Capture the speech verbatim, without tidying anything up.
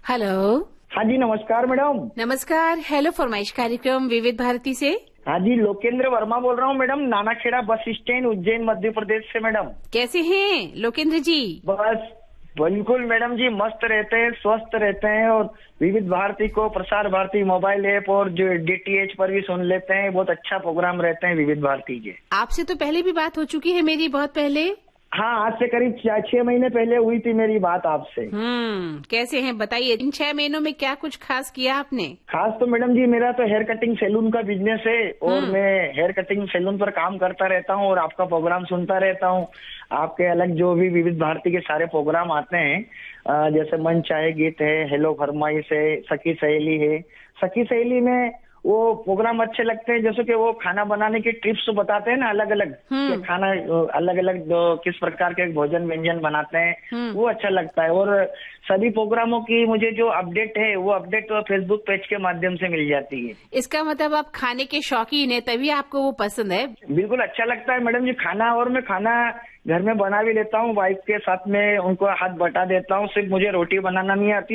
Hello. हाँ जी, नमस्कार madam. नमस्कार। हेलो फरमाइश कार्यक्रम विविध भारती से। हाँ जी, लोकेंद्र वर्मा बोल रहा हूँ madam, Nanakheda bus stand, Ujjain, Madhya Pradesh से मैडम। कैसे हैं लोकेंद्र जी? बस बिल्कुल मैडम जी, मस्त रहते हैं, स्वस्थ रहते हैं और विविध भारती को, प्रसार भारती मोबाइल ऐप और जो डीटीएच पर भी सुन लेते हैं। बहुत अच्छा प्रोग्राम रहते हैं विविध भारती के। आपसे तो पहले भी बात हो चुकी है मेरी, बहुत पहले। हाँ, आज से करीब छह महीने पहले हुई थी मेरी बात आपसे। हम्म कैसे हैं बताइए, इन छह महीनों में क्या कुछ खास किया आपने? खास तो मैडम जी, मेरा तो हेयर कटिंग सैलून का बिजनेस है और मैं हेयर कटिंग सैलून पर काम करता रहता हूँ और आपका प्रोग्राम सुनता रहता हूँ। आपके अलग जो भी विविध भारती के सारे प्रोग्राम आते हैं, जैसे मन चाहे गीत है, हेलो फरमाइश है, सखी सहेली है। सखी सहेली में वो प्रोग्राम अच्छे लगते हैं, जैसे कि वो खाना बनाने की टिप्स बताते हैं ना, अलग अलग कि खाना अलग अलग जो किस प्रकार के भोजन व्यंजन बनाते हैं, वो अच्छा लगता है। और सभी प्रोग्रामों की मुझे जो अपडेट है वो अपडेट तो फेसबुक पेज के माध्यम से मिल जाती है। इसका मतलब आप खाने के शौकीन है, तभी आपको वो पसंद है। बिल्कुल अच्छा लगता है मैडम जी खाना, और मैं खाना घर में बना भी लेता हूँ, वाइफ के साथ में उनको हाथ बटा देता हूँ। सिर्फ मुझे रोटी बनाना नहीं आती।